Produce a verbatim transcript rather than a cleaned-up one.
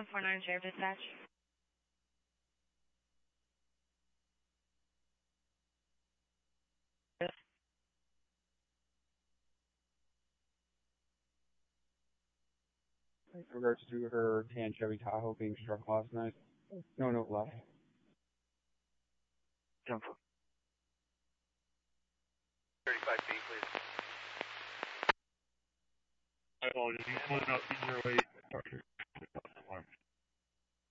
four nine Sheriff Dispatch. Yes. In regards to her tan Chevy Tahoe being struck last night. No note left. Jump. thirty-five feet, please. I apologize. You floated out to zero eight.